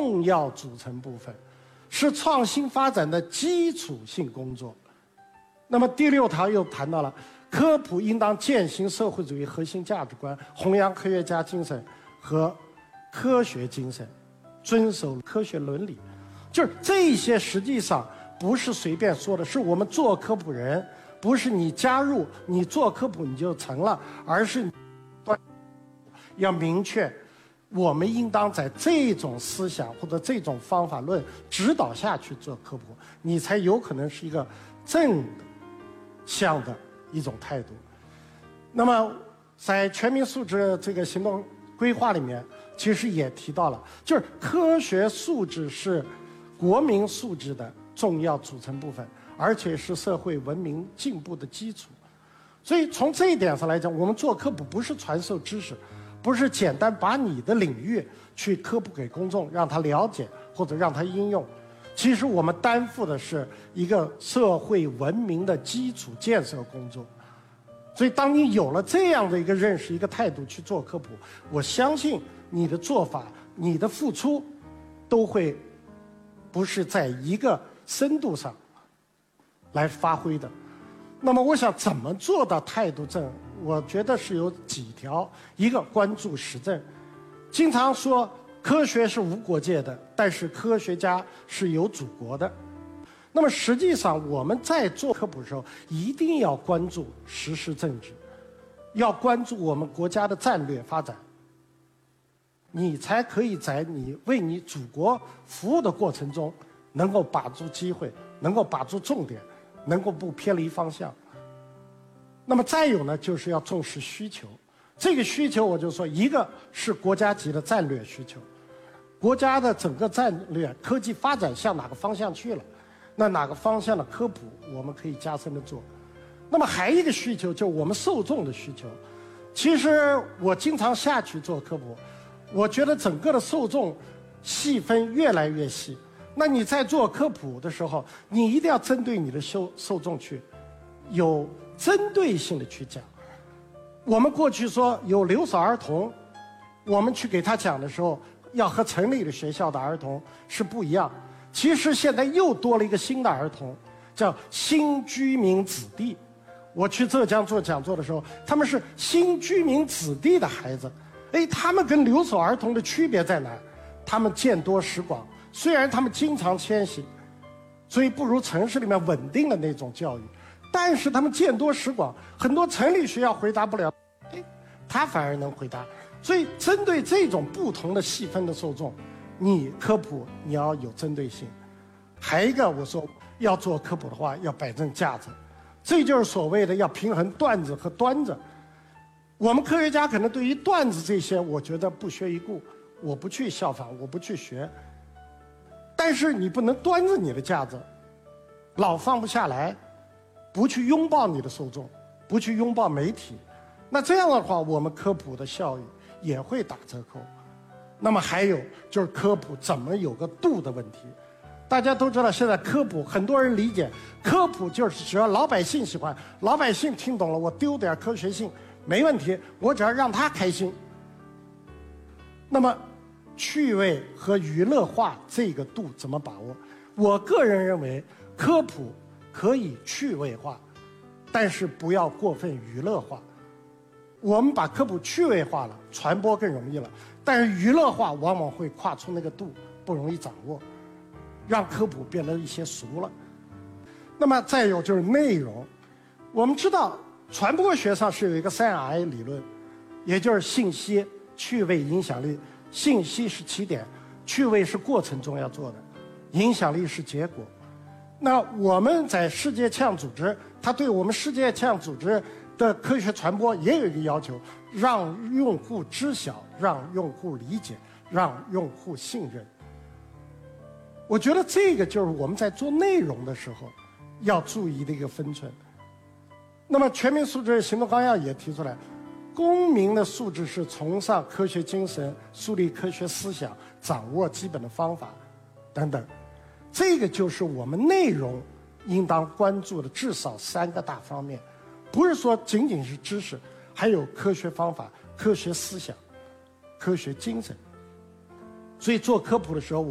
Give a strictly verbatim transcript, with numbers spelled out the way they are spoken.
重要组成部分，是创新发展的基础性工作。那么第六条又谈到了科普应当践行社会主义核心价值观，弘扬科学家精神和科学精神，遵守科学伦理。就是这些实际上不是随便说的，是我们做科普人，不是你加入你做科普你就成了，而是要明确我们应当在这种思想或者这种方法论指导下去做科普，你才有可能是一个正向的一种态度。那么在全民素质这个行动规划里面其实也提到了，就是科学素质是国民素质的重要组成部分，而且是社会文明进步的基础。所以从这一点上来讲，我们做科普不是传授知识，不是简单把你的领域去科普给公众，让他了解或者让他应用。其实我们担负的是一个社会文明的基础建设工作。所以当你有了这样的一个认识、一个态度去做科普，我相信你的做法、你的付出都会不是在一个深度上来发挥的。那么我想怎么做到态度正，我觉得是有几条。一个，关注实证。经常说科学是无国界的，但是科学家是有祖国的。那么实际上我们在做科普的时候一定要关注时事政治，要关注我们国家的战略发展，你才可以在你为你祖国服务的过程中能够把住机会，能够把住重点，能够不偏离方向。那么再有呢，就是要重视需求。这个需求我就说，一个是国家级的战略需求，国家的整个战略科技发展向哪个方向去了，那哪个方向的科普我们可以加深的做。那么还有一个需求就是我们受众的需求。其实我经常下去做科普，我觉得整个的受众细分越来越细。那你在做科普的时候，你一定要针对你的受受众去有针对性的去讲。我们过去说有留守儿童，我们去给他讲的时候要和城里的学校的儿童是不一样。其实现在又多了一个新的儿童，叫新居民子弟。我去浙江做讲座的时候，他们是新居民子弟的孩子。哎，他们跟留守儿童的区别在哪？他们见多识广，虽然他们经常迁徙，所以不如城市里面稳定的那种教育，但是他们见多识广，很多城里学校回答不了，哎，他反而能回答。所以针对这种不同的细分的受众，你科普你要有针对性。还一个我说要做科普的话要摆正价值，这就是所谓的要平衡段子和端着。我们科学家可能对于段子这些我觉得不屑一顾，我不去效仿，我不去学，但是你不能端着你的架子老放不下来，不去拥抱你的受众，不去拥抱媒体，那这样的话我们科普的效益也会打折扣。那么还有就是科普怎么有个度的问题。大家都知道现在科普很多人理解科普就是只要老百姓喜欢，老百姓听懂了，我丢点科学性没问题，我只要让他开心。那么趣味和娱乐化这个度怎么把握？我个人认为科普可以趣味化，但是不要过分娱乐化。我们把科普趣味化了，传播更容易了，但是娱乐化往往会跨出那个度，不容易掌握，让科普变得一些俗了。那么再有就是内容，我们知道传播学上是有一个三 I 理论，也就是信息、趣味、影响力。信息是起点，趣味是过程中要做的，影响力是结果。那我们在世界气象组织，它对我们世界气象组织的科学传播也有一个要求，让用户知晓，让用户理解，让用户信任。我觉得这个就是我们在做内容的时候要注意的一个分寸。那么全民素质行动纲要也提出来，公民的素质是崇尚科学精神，树立科学思想，掌握基本的方法等等。这个就是我们内容应当关注的至少三个大方面，不是说仅仅是知识，还有科学方法、科学思想、科学精神。所以做科普的时候